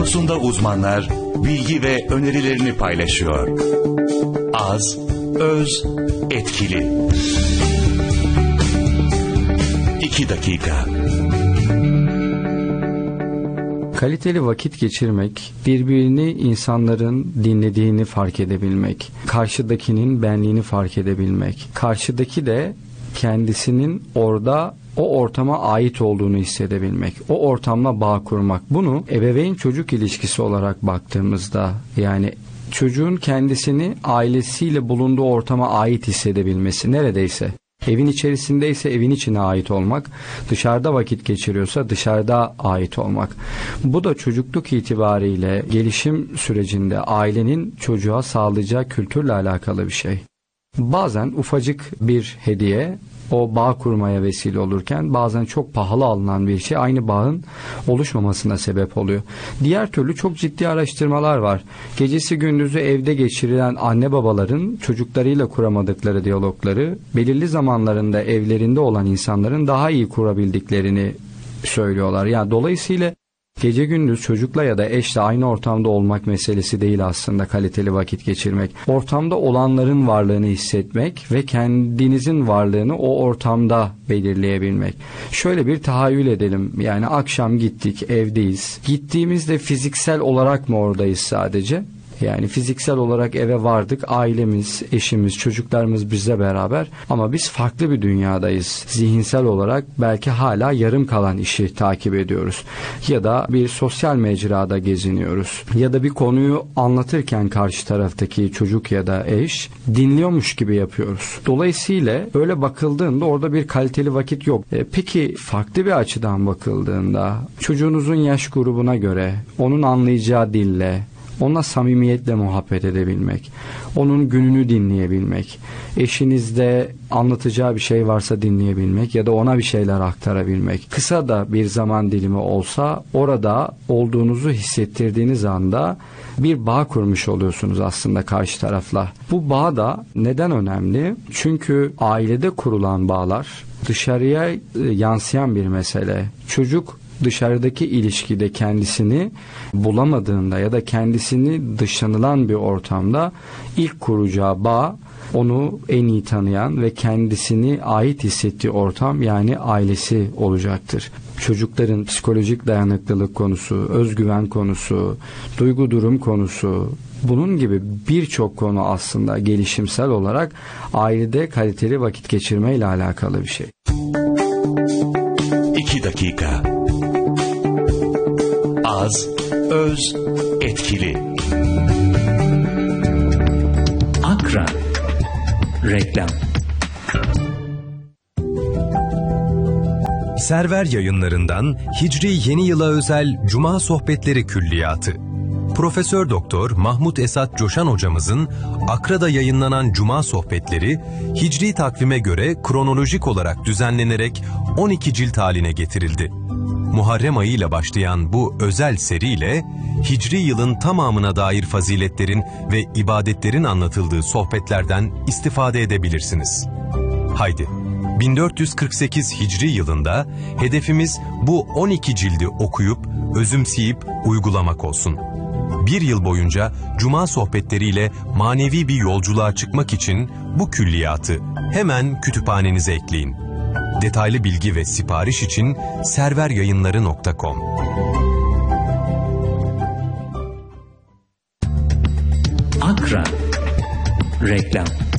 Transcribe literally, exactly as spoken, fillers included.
Konusunda uzmanlar bilgi ve önerilerini paylaşıyor. Az, öz, etkili. İki dakika. Kaliteli vakit geçirmek, birbirini insanların dinlediğini fark edebilmek, karşıdakinin benliğini fark edebilmek, karşıdaki de kendisinin orada o ortama ait olduğunu hissedebilmek, o ortamla bağ kurmak. Bunu ebeveyn çocuk ilişkisi olarak baktığımızda, yani çocuğun kendisini ailesiyle bulunduğu ortama ait hissedebilmesi, neredeyse evin içerisindeyse evin içine ait olmak, dışarıda vakit geçiriyorsa dışarıda ait olmak. Bu da çocukluk itibariyle gelişim sürecinde ailenin çocuğa sağlayacağı kültürle alakalı bir şey. Bazen ufacık bir hediye o bağ kurmaya vesile olurken bazen çok pahalı alınan bir şey aynı bağın oluşmamasına sebep oluyor. Diğer türlü çok ciddi araştırmalar var. Gecesi gündüzü evde geçirilen anne babaların çocuklarıyla kuramadıkları diyalogları belirli zamanlarında evlerinde olan insanların daha iyi kurabildiklerini söylüyorlar. Yani dolayısıyla gece gündüz çocukla ya da eşle aynı ortamda olmak meselesi değil aslında kaliteli vakit geçirmek. Ortamda olanların varlığını hissetmek ve kendinizin varlığını o ortamda belirleyebilmek. Şöyle bir tahayyül edelim. Yani akşam gittik, evdeyiz. Gittiğimizde fiziksel olarak mı oradayız sadece? Yani fiziksel olarak eve vardık, ailemiz, eşimiz, çocuklarımız bizle beraber ama biz farklı bir dünyadayız. Zihinsel olarak belki hala yarım kalan işi takip ediyoruz. Ya da bir sosyal mecrada geziniyoruz. Ya da bir konuyu anlatırken karşı taraftaki çocuk ya da eş dinliyormuş gibi yapıyoruz. Dolayısıyla öyle bakıldığında orada bir kaliteli vakit yok. E, peki farklı bir açıdan bakıldığında çocuğunuzun yaş grubuna göre onun anlayacağı dille, onunla samimiyetle muhabbet edebilmek, onun gününü dinleyebilmek, eşinizde anlatacağı bir şey varsa dinleyebilmek ya da ona bir şeyler aktarabilmek, kısa da bir zaman dilimi olsa orada olduğunuzu hissettirdiğiniz anda bir bağ kurmuş oluyorsunuz aslında karşı tarafla. Bu bağ da neden önemli? Çünkü ailede kurulan bağlar dışarıya yansıyan bir mesele. Çocuk dışarıdaki ilişkide kendisini bulamadığında ya da kendisini dışlanılan bir ortamda ilk kuracağı bağ onu en iyi tanıyan ve kendisini ait hissettiği ortam, yani ailesi olacaktır. Çocukların psikolojik dayanıklılık konusu, özgüven konusu, duygu durum konusu, bunun gibi birçok konu aslında gelişimsel olarak ailede kaliteli vakit geçirme ile alakalı bir şey. İki dakika. Az, öz, etkili. Akra. Reklam. Server Yayınları'ndan Hicri Yeni Yıla özel Cuma Sohbetleri Külliyatı. Profesör Doktor Mahmut Esat Coşan hocamızın Akra'da yayınlanan Cuma Sohbetleri, Hicri takvime göre kronolojik olarak düzenlenerek on iki cilt haline getirildi. Muharrem ayı ile başlayan bu özel seriyle Hicri yılın tamamına dair faziletlerin ve ibadetlerin anlatıldığı sohbetlerden istifade edebilirsiniz. Haydi, bin dört yüz kırk sekiz Hicri yılında hedefimiz bu on iki cildi okuyup, özümseyip uygulamak olsun. Bir yıl boyunca Cuma sohbetleriyle manevi bir yolculuğa çıkmak için bu külliyatı hemen kütüphanenize ekleyin. Detaylı bilgi ve sipariş için serveryayınları nokta com. Akra. Reklam.